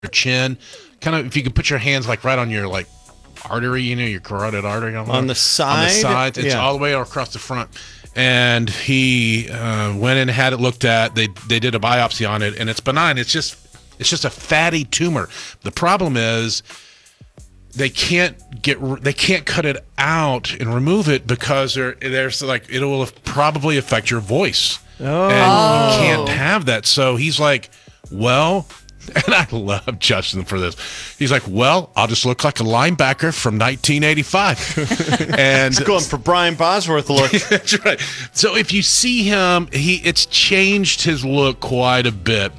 your chin, kind of if you could put your hands like right on your like artery, your carotid artery on the side. On the sides, it's all the way across the front. And he went in and had it looked at. They did a biopsy on it, and it's benign. It's just a fatty tumor. The problem is they can't cut it out and remove it because there's like it will probably affect your voice. Oh. And you can't have that. So he's like, well, and I love Justin for this. He's like, well, I'll just look like a linebacker from 1985. And he's going for Brian Bosworth look. That's right. So if you see him, it's changed his look quite a bit.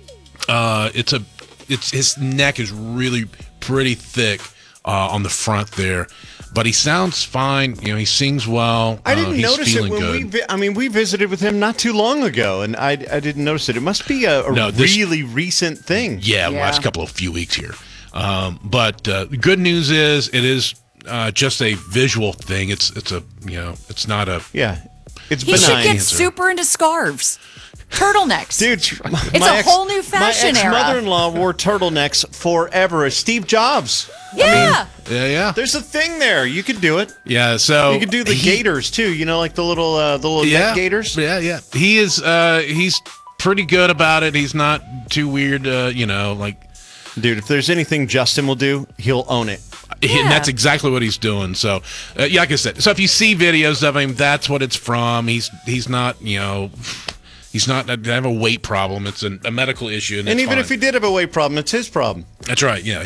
His neck is really pretty thick on the front there, but he sounds fine. He sings well. I didn't notice it when we visited with him not too long ago, and I didn't notice it. It must be a really recent thing. Yeah, last few weeks here. But good news is it is just a visual thing. It's not a It's he benign. should get super into scarves. Turtlenecks. Dude, it's a whole new fashion era. My ex-mother-in-law wore turtlenecks forever. Steve Jobs. Yeah. Yeah. There's a thing there. You could do it. Yeah, so you could do the gaiters too. Like the little neck gaiters. Yeah. He is. He's pretty good about it. He's not too weird. Dude, if there's anything Justin will do, he'll own it. Yeah. And that's exactly what he's doing. So, like I said, so if you see videos of him, that's what it's from. He's not. He's not. I have a weight problem. It's a medical issue, and even fine. if he did have a weight problem, it's his problem. That's right. Yeah.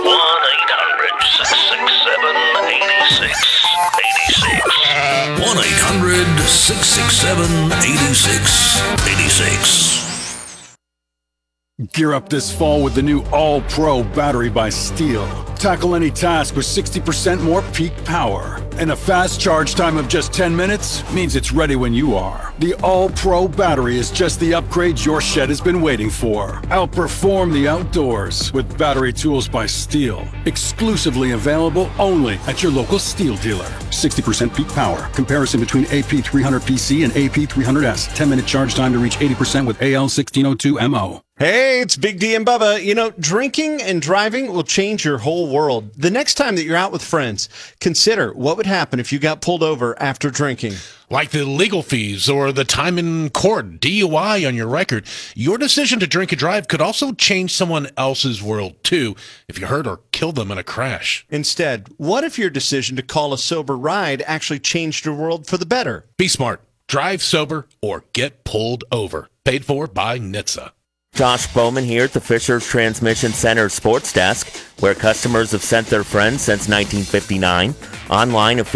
1-800-667-8686. Gear up this fall with the new All-Pro battery by Steel. Tackle any task with 60% more peak power. And a fast charge time of just 10 minutes means it's ready when you are. The All-Pro battery is just the upgrade your shed has been waiting for. Outperform the outdoors with battery tools by Steel. Exclusively available only at your local Steel dealer. 60% peak power. Comparison between AP300PC and AP300S. 10-minute charge time to reach 80% with AL1602MO. Hey, it's Big D and Bubba. Drinking and driving will change your whole world. The next time that you're out with friends, consider what would happen if you got pulled over after drinking. Like the legal fees or the time in court, DUI on your record. Your decision to drink and drive could also change someone else's world, too, if you hurt or killed them in a crash. Instead, what if your decision to call a sober ride actually changed your world for the better? Be smart. Drive sober or get pulled over. Paid for by NHTSA. Josh Bowman here at the Fisher's Transmission Center Sports Desk, where customers have sent their friends since 1959. Online at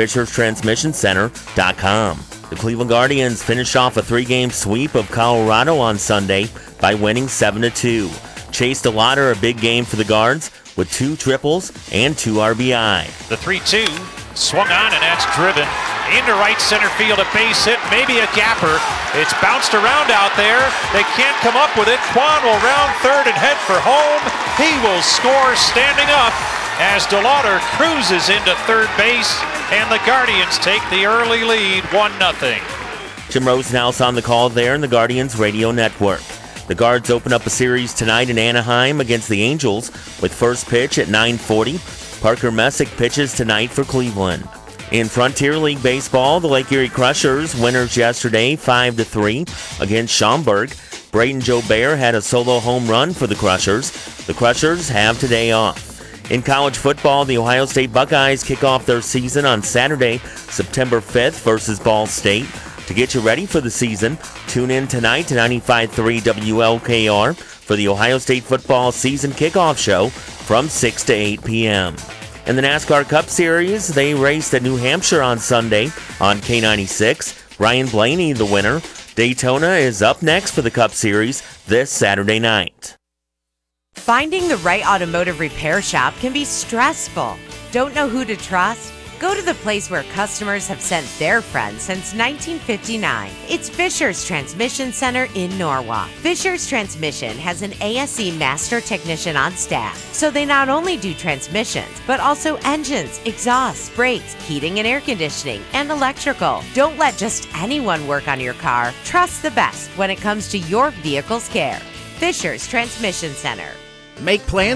fisherstransmissioncenter.com. The Cleveland Guardians finished off a 3-game sweep of Colorado on Sunday by winning 7-2. Chase DeLauder, a big game for the Guards, with 2 triples and 2 RBI. The 3-2 swung on, and that's driven into right center field. A base hit, maybe a gapper. It's bounced around out there. They can't come up with it. Kwan will round third and head for home. He will score standing up as DeLauder cruises into third base, and the Guardians take the early lead 1-0. Jim Rosenhaus on the call there in the Guardians radio network. The Guards open up a series tonight in Anaheim against the Angels with first pitch at 9:40. Parker Messick pitches tonight for Cleveland. In Frontier League Baseball, the Lake Erie Crushers, winners yesterday 5-3 against Schaumburg. Braden Jobert had a solo home run for the Crushers. The Crushers have today off. In college football, the Ohio State Buckeyes kick off their season on Saturday, September 5th versus Ball State. To get you ready for the season, tune in tonight to 95.3 WLKR for the Ohio State football season kickoff show from 6 to 8 p.m. In the NASCAR Cup Series, they raced at New Hampshire on Sunday on K96. Ryan Blaney, the winner. Daytona is up next for the Cup Series this Saturday night. Finding the right automotive repair shop can be stressful. Don't know who to trust? Go to the place where customers have sent their friends since 1959. It's Fisher's Transmission Center in Norwalk. Fisher's Transmission has an ASE master technician on staff, so they not only do transmissions, but also engines, exhausts, brakes, heating and air conditioning, and electrical. Don't let just anyone work on your car. Trust the best when it comes to your vehicle's care. Fisher's Transmission Center. Make plans